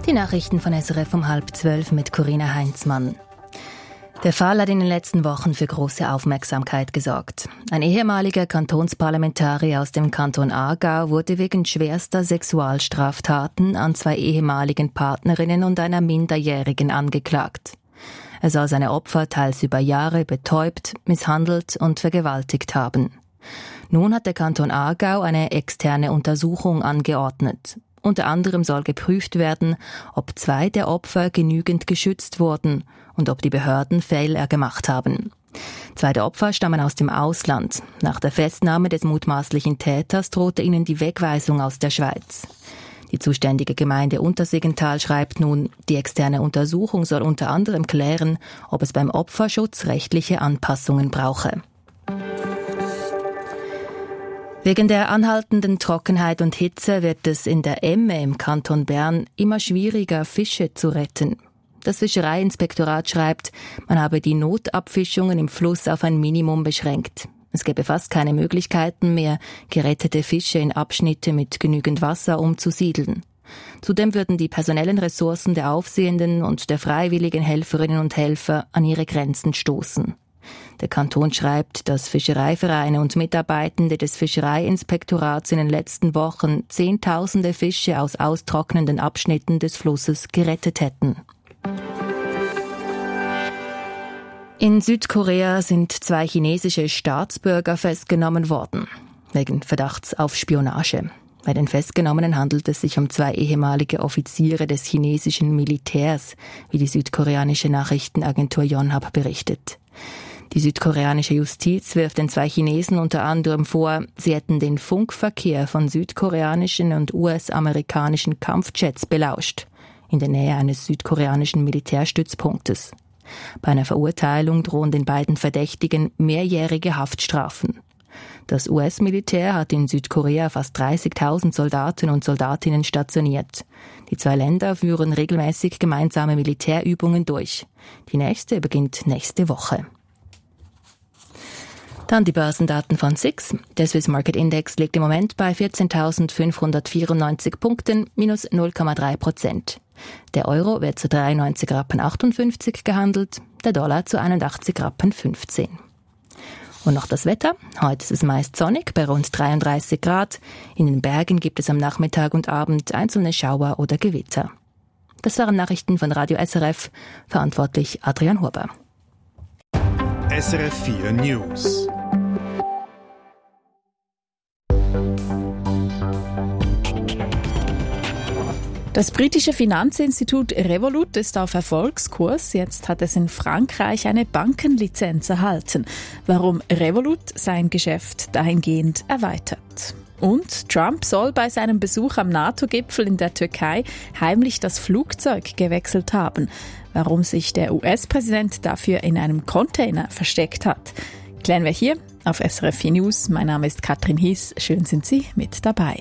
Die Nachrichten von SRF um 11:30 mit Corinna Heinzmann. Der Fall hat in den letzten Wochen für große Aufmerksamkeit gesorgt. Ein ehemaliger Kantonsparlamentarier aus dem Kanton Aargau wurde wegen schwerster Sexualstraftaten an 2 ehemaligen Partnerinnen und einer Minderjährigen angeklagt. Er soll seine Opfer teils über Jahre betäubt, misshandelt und vergewaltigt haben. Nun hat der Kanton Aargau eine externe Untersuchung angeordnet. Unter anderem soll geprüft werden, ob 2 der Opfer genügend geschützt wurden und ob die Behörden Fehler gemacht haben. 2 der Opfer stammen aus dem Ausland. Nach der Festnahme des mutmaßlichen Täters drohte ihnen die Wegweisung aus der Schweiz. Die zuständige Gemeinde Untersiggenthal schreibt nun, die externe Untersuchung soll unter anderem klären, ob es beim Opferschutz rechtliche Anpassungen brauche. Wegen der anhaltenden Trockenheit und Hitze wird es in der Emme im Kanton Bern immer schwieriger, Fische zu retten. Das Fischereiinspektorat schreibt, man habe die Notabfischungen im Fluss auf ein Minimum beschränkt. Es gäbe fast keine Möglichkeiten mehr, gerettete Fische in Abschnitte mit genügend Wasser umzusiedeln. Zudem würden die personellen Ressourcen der Aufsehenden und der freiwilligen Helferinnen und Helfer an ihre Grenzen stoßen. Der Kanton schreibt, dass Fischereivereine und Mitarbeitende des Fischereiinspektorats in den letzten Wochen Zehntausende Fische aus austrocknenden Abschnitten des Flusses gerettet hätten. In Südkorea sind 2 chinesische Staatsbürger festgenommen worden, wegen Verdachts auf Spionage. Bei den Festgenommenen handelt es sich um 2 ehemalige Offiziere des chinesischen Militärs, wie die südkoreanische Nachrichtenagentur Yonhap berichtet. Die südkoreanische Justiz wirft den 2 Chinesen unter anderem vor, sie hätten den Funkverkehr von südkoreanischen und US-amerikanischen Kampfjets belauscht, in der Nähe eines südkoreanischen Militärstützpunktes. Bei einer Verurteilung drohen den beiden Verdächtigen mehrjährige Haftstrafen. Das US-Militär hat in Südkorea fast 30.000 Soldaten und Soldatinnen stationiert. Die 2 Länder führen regelmäßig gemeinsame Militärübungen durch. Die nächste beginnt nächste Woche. Dann die Börsendaten von SIX. Der Swiss Market Index liegt im Moment bei 14.594 Punkten, minus 0,3%. Der Euro wird zu 93,58 Rappen gehandelt, der Dollar zu 81,15 Rappen. Und noch das Wetter. Heute ist es meist sonnig bei rund 33 Grad. In den Bergen gibt es am Nachmittag und Abend einzelne Schauer oder Gewitter. Das waren Nachrichten von Radio SRF, verantwortlich Adrian Huber. SRF 4 News. Das britische Finanzinstitut Revolut ist auf Erfolgskurs. Jetzt hat es in Frankreich eine Bankenlizenz erhalten. Warum Revolut sein Geschäft dahingehend erweitert. Und Trump soll bei seinem Besuch am NATO-Gipfel in der Türkei heimlich das Flugzeug gewechselt haben. Warum sich der US-Präsident dafür in einem Container versteckt hat, klären wir hier auf SRF 4 News. Mein Name ist Katrin Hies. Schön sind Sie mit dabei.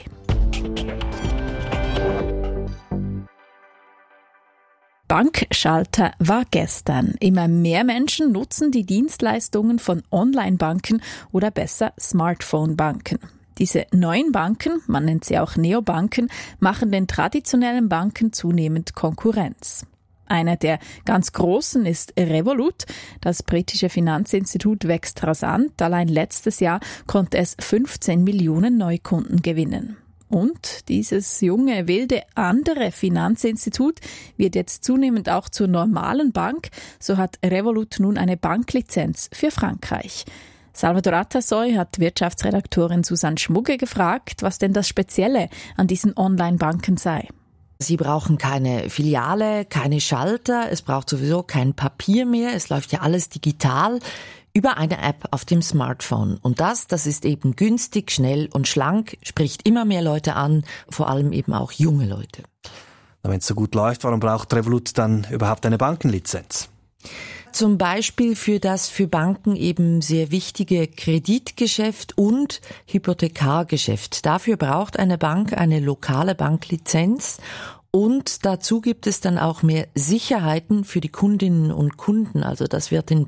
Bankschalter war gestern. Immer mehr Menschen nutzen die Dienstleistungen von Online-Banken oder besser Smartphone-Banken. Diese neuen Banken, man nennt sie auch Neobanken, machen den traditionellen Banken zunehmend Konkurrenz. Einer der ganz großen ist Revolut. Das britische Finanzinstitut wächst rasant. Allein letztes Jahr konnte es 15 Millionen Neukunden gewinnen. Und dieses junge, wilde andere Finanzinstitut wird jetzt zunehmend auch zur normalen Bank. So hat Revolut nun eine Banklizenz für Frankreich. Salvador Atasoy hat Wirtschaftsredaktorin Susanne Schmugge gefragt, was denn das Spezielle an diesen Online-Banken sei. Sie brauchen keine Filiale, keine Schalter, es braucht sowieso kein Papier mehr, es läuft ja alles digital über eine App auf dem Smartphone. Und das ist eben günstig, schnell und schlank, spricht immer mehr Leute an, vor allem eben auch junge Leute. Wenn es so gut läuft, warum braucht Revolut dann überhaupt eine Bankenlizenz? Zum Beispiel für das für Banken eben sehr wichtige Kreditgeschäft und Hypothekargeschäft. Dafür braucht eine Bank eine lokale Banklizenz und dazu gibt es dann auch mehr Sicherheiten für die Kundinnen und Kunden. Also das wird in